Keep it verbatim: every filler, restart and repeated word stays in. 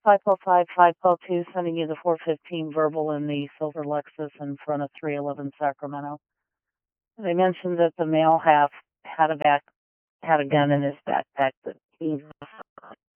five oh five, five oh two, sending you the four fifteen verbal in the silver Lexus in front of three eleven Sacramento. They mentioned that the male half had a back, had a gun in his backpack that he